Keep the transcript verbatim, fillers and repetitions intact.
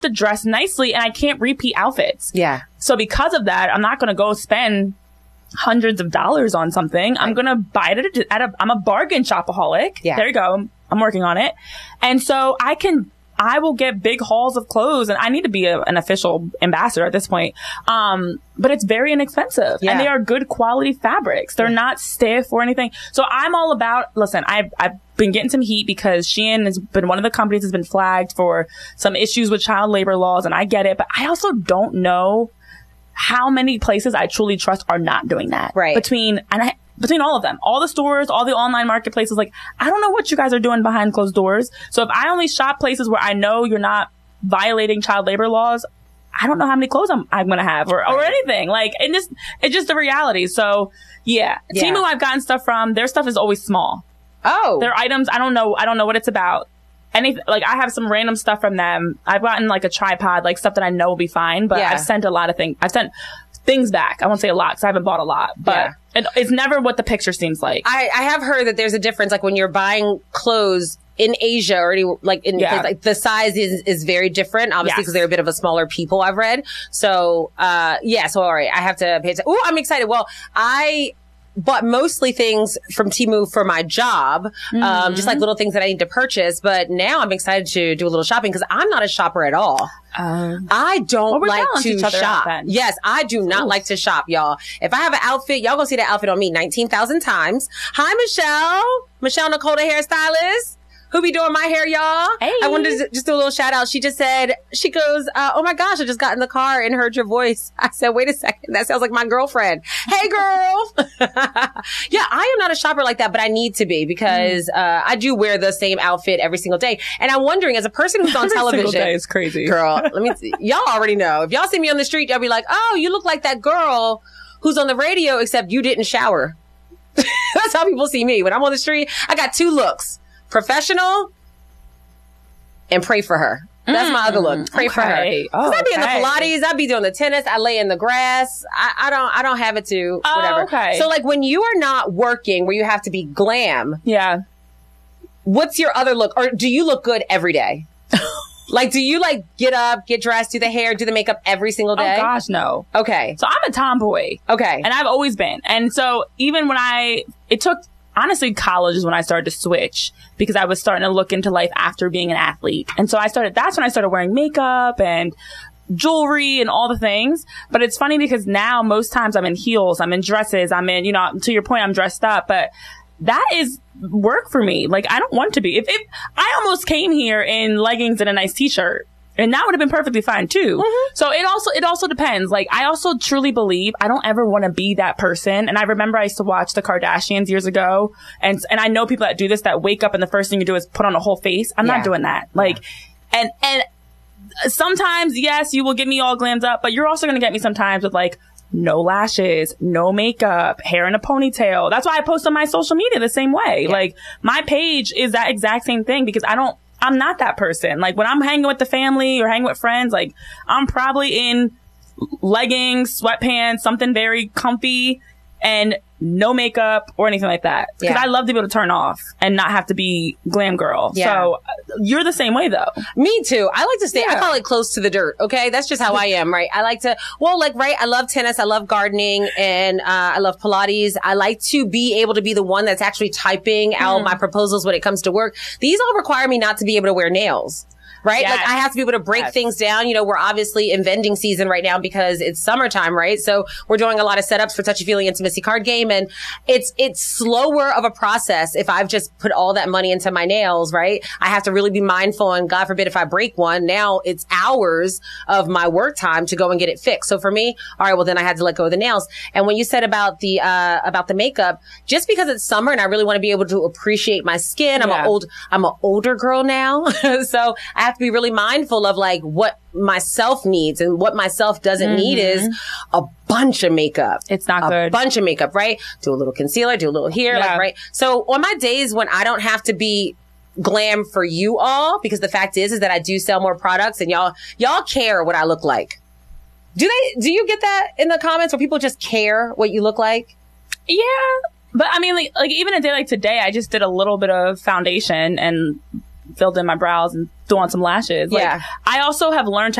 to dress nicely and I can't repeat outfits. Yeah. So because of that, I'm not going to go spend hundreds of dollars on something. Right. I'm going to buy it at a, at a, I'm a bargain shopaholic. Yeah. There you go. I'm working on it. And so I can, I will get big hauls of clothes and I need to be a, an official ambassador at this point. Um, but it's very inexpensive yeah. and they are good quality fabrics. They're yeah. not stiff or anything. So I'm all about, listen, I've, I've been getting some heat because Shein has been one of the companies that's been flagged for some issues with child labor laws. And I get it, but I also don't know how many places I truly trust are not doing that. Right. Between, and I, between all of them, all the stores, all the online marketplaces, like, I don't know what you guys are doing behind closed doors. So if I only shop places where I know you're not violating child labor laws, I don't know how many clothes I'm, I'm going to have or, or anything. Like, it just, it's just the reality. So yeah. yeah. Temu, I've gotten stuff from, their stuff is always small. Oh. Their items, I don't know, I don't know what it's about. Anything, like, I have some random stuff from them. I've gotten like a tripod, like stuff that I know will be fine, but yeah. I've sent a lot of things. I've sent things back. I won't say a lot because I haven't bought a lot, but yeah. it, it's never what the picture seems like. I, I have heard that there's a difference, like when you're buying clothes in Asia already, like in yeah. like the size is is very different, obviously, because yes. they're a bit of a smaller people. I've read, so uh yeah. So all right, I have to pay attention. Oh, I'm excited. Well, I bought mostly things from Temu for my job, mm-hmm. um, just like little things that I need to purchase. But now I'm excited to do a little shopping because I'm not a shopper at all. Um, I don't well, like to shop. Yes, I do not Oof. like to shop, y'all. If I have an outfit, y'all gonna see that outfit on me nineteen thousand times. Hi, Michelle. Michelle Nicole, the hairstylist. Who be doing my hair, y'all? Hey. I wanted to just do a little shout out. She just said, she goes, uh, oh my gosh, I just got in the car and heard your voice. I said, wait a second. That sounds like my girlfriend. Hey, girl. Yeah, I am not a shopper like that, but I need to be because, mm. uh, I do wear the same outfit every single day. And I'm wondering, as a person who's on every television. Every single day is crazy. Girl, let me see. Y'all already know. If y'all see me on the street, y'all be like, oh, you look like that girl who's on the radio, except you didn't shower. That's how people see me. When I'm on the street, I got two looks. Professional and pray for her. That's mm, my other look. Pray okay. for her. Oh, I be in the Pilates. I be doing the tennis. I lay in the grass. I, I don't. I don't have it to oh, whatever. Okay. So like when you are not working, where you have to be glam. Yeah. What's your other look? Or do you look good every day? Like, do you like get up, get dressed, do the hair, do the makeup every single day? Oh gosh, no. Okay. So I'm a tomboy. Okay. And I've always been. And so even when I, it took. Honestly, college is when I started to switch because I was starting to look into life after being an athlete. And so I started, that's when I started wearing makeup and jewelry and all the things. But it's funny because now most times I'm in heels, I'm in dresses, I'm in, you know, to your point, I'm dressed up, but that is work for me. Like, I don't want to be. If, if I almost came here in leggings and a nice t-shirt. And that would have been perfectly fine too. Mm-hmm. So it also, it also depends. Like, I also truly believe I don't ever want to be that person. And I remember I used to watch the Kardashians years ago. And, and I know people that do this, that wake up and the first thing you do is put on a whole face. I'm yeah. not doing that. Like, yeah. and, and sometimes, yes, you will get me all glammed up, but you're also going to get me sometimes with like, no lashes, no makeup, hair in a ponytail. That's why I post on my social media the same way. Yeah. Like, my page is that exact same thing because I don't, I'm not that person. Like, when I'm hanging with the family or hanging with friends, like, I'm probably in leggings, sweatpants, something very comfy, and no makeup or anything like that. Because yeah. I love to be able to turn off and not have to be glam girl. Yeah. So uh, you're the same way though. Me too. I like to stay, yeah. I call it close to the dirt. Okay. That's just how I am, right? I like to, well, like, right. I love tennis. I love gardening and, uh, I love Pilates. I like to be able to be the one that's actually typing out mm. my proposals when it comes to work. These all require me not to be able to wear nails. Right? Yes. Like, I have to be able to break yes. things down. You know, we're obviously in vending season right now because it's summertime, right? So we're doing a lot of setups for Touchy Feely Intimacy card game. And it's, it's slower of a process if I've just put all that money into my nails, right? I have to really be mindful. And God forbid if I break one, now it's hours of my work time to go and get it fixed. So for me, all right, well, then I had to let go of the nails. And when you said about the, uh, about the makeup, just because it's summer and I really want to be able to appreciate my skin, I'm yeah. an old, I'm an older girl now. So I have to be really mindful of like what myself needs, and what myself doesn't mm-hmm. need is a bunch of makeup. It's not a good. A bunch of makeup, right? Do a little concealer, do a little here, yeah. like, right? So on my days when I don't have to be glam for you all, because the fact is, is that I do sell more products and y'all, y'all care what I look like. Do they, do you get that in the comments where people just care what you look like? Yeah. But I mean, like, like even a day like today, I just did a little bit of foundation and filled in my brows and threw on some lashes. Like, Yeah. I also have learned